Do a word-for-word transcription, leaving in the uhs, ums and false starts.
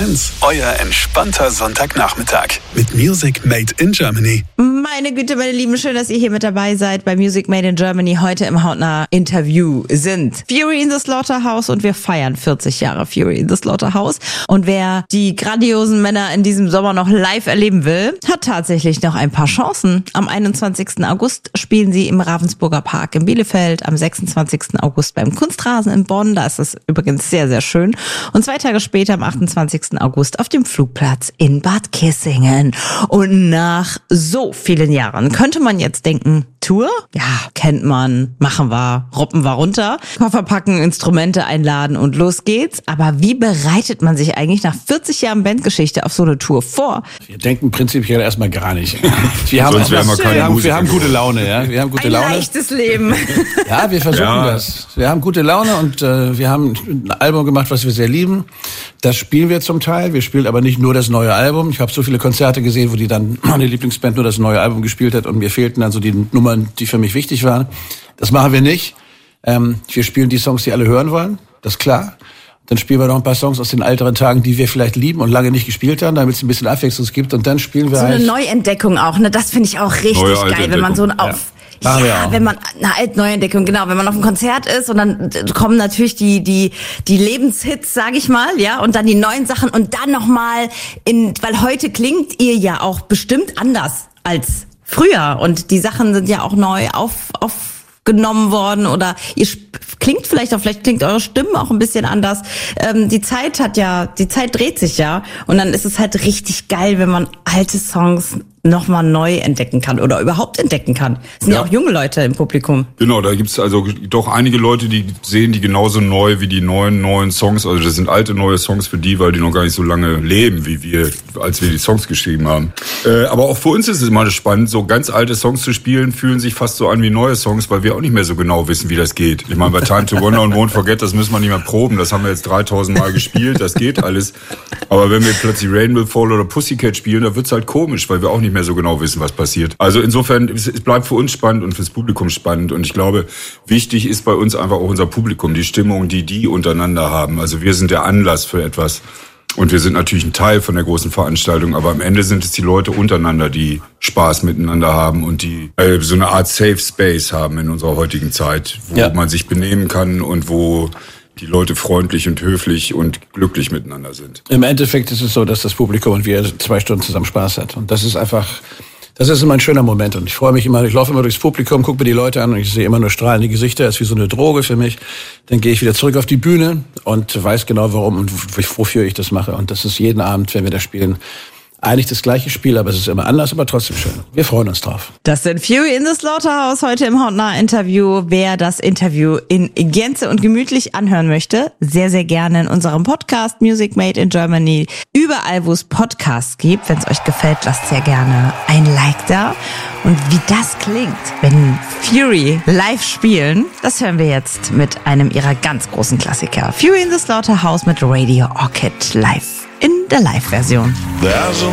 eins, euer entspannter Sonntagnachmittag mit Music Made in Germany. Meine Güte, meine Lieben, schön, dass ihr hier mit dabei seid bei Music Made in Germany. Heute im Hautnah Interview sind Fury in the Slaughterhouse und wir feiern vierzig Jahre Fury in the Slaughterhouse. Und wer die grandiosen Männer in diesem Sommer noch live erleben will, hat tatsächlich noch ein paar Chancen. Am einundzwanzigsten August spielen sie im Ravensburger Park in Bielefeld, am sechsundzwanzigsten August beim Kunstrasen in Bonn, da ist es übrigens sehr, sehr schön. Und zwei Tage später, am achtundzwanzigsten August, auf dem Flugplatz in Bad Kissingen. Und nach so vielen Jahren könnte man jetzt denken, Tour? Ja, kennt man, machen wir, roppen wir runter, Koffer packen, Instrumente einladen und los geht's. Aber wie bereitet man sich eigentlich nach vierzig Jahren Bandgeschichte auf so eine Tour vor? Wir denken prinzipiell erstmal gar nicht. Wir haben, Sonst wären wir keine wir haben, wir haben Musiker gute Laune, ja. Wir haben gute Ein Laune. leichtes Leben. Ja, wir versuchen Ja. das. Wir haben gute Laune und äh, wir haben ein Album gemacht, was wir sehr lieben. Das spielen wir zum Teil. Wir spielen aber nicht nur das neue Album. Ich habe so viele Konzerte gesehen, wo die dann meine Lieblingsband nur das neue Album gespielt hat und mir fehlten dann so die Nummern, die für mich wichtig waren. Das machen wir nicht. Ähm, wir spielen die Songs, die alle hören wollen. Das ist klar. Dann spielen wir noch ein paar Songs aus den älteren Tagen, die wir vielleicht lieben und lange nicht gespielt haben, damit es ein bisschen Abwechslung gibt. Und dann spielen wir So eine halt... Neuentdeckung auch, ne? Das finde ich auch richtig Neue, alte geil, wenn man so ein Entdeckung. auf... Ja. Machen wir Ja, auch. wenn man eine alt Neuentdeckung, genau, wenn man auf einem Konzert ist und dann kommen natürlich die die die Lebenshits, sage ich mal, ja, und dann die neuen Sachen und dann noch mal in, weil heute klingt ihr ja auch bestimmt anders als früher und die Sachen sind ja auch neu auf aufgenommen worden oder ihr sp- klingt vielleicht auch, vielleicht klingt eure Stimme auch ein bisschen anders. Ähm, die Zeit hat ja, die Zeit dreht sich ja und dann ist es halt richtig geil, wenn man alte Songs nochmal neu entdecken kann oder überhaupt entdecken kann. Es sind ja, Ja. auch junge Leute im Publikum. Genau, da gibt's also doch einige Leute, die sehen die genauso neu wie die neuen, neuen Songs. Also das sind alte, neue Songs für die, weil die noch gar nicht so lange leben, wie wir, als wir die Songs geschrieben haben. Äh, aber auch für uns ist es immer spannend, so ganz alte Songs zu spielen, fühlen sich fast so an wie neue Songs, weil wir auch nicht mehr so genau wissen, wie das geht. Ich meine, bei Time to Wonder und Won't Forget, das müssen wir nicht mehr proben. Das haben wir jetzt dreitausend Mal gespielt, das geht alles. Aber wenn wir plötzlich Rain Will Fall oder Pussycat spielen, da wird's halt komisch, weil wir auch nicht mehr so genau wissen, was passiert. Also insofern, es bleibt für uns spannend und fürs Publikum spannend. Und ich glaube, wichtig ist bei uns einfach auch unser Publikum, die Stimmung, die die untereinander haben. Also wir sind der Anlass für etwas. Und wir sind natürlich ein Teil von der großen Veranstaltung, aber am Ende sind es die Leute untereinander, die Spaß miteinander haben und die äh, so eine Art Safe Space haben in unserer heutigen Zeit, wo Ja. man sich benehmen kann und wo die Leute freundlich und höflich und glücklich miteinander sind. Im Endeffekt ist es so, dass das Publikum und wir zwei Stunden zusammen Spaß hat. Und das ist einfach, das ist immer ein schöner Moment. Und ich freue mich immer, ich laufe immer durchs Publikum, gucke mir die Leute an und ich sehe immer nur strahlende Gesichter. Das ist wie so eine Droge für mich. Dann gehe ich wieder zurück auf die Bühne und weiß genau, warum und wofür ich das mache. Und das ist jeden Abend, wenn wir das spielen, eigentlich das gleiche Spiel, aber es ist immer anders, aber trotzdem schön. Wir freuen uns drauf. Das sind Fury in the Slaughterhouse heute im Hautnah-Interview. Wer das Interview in Gänze und gemütlich anhören möchte, sehr, sehr gerne in unserem Podcast Music Made in Germany. Überall, wo es Podcasts gibt. Wenn es euch gefällt, lasst sehr gerne ein Like da. Und wie das klingt, wenn Fury live spielen, das hören wir jetzt mit einem ihrer ganz großen Klassiker. Fury in the Slaughterhouse mit Radio Orchid live in der Live-Version. There's a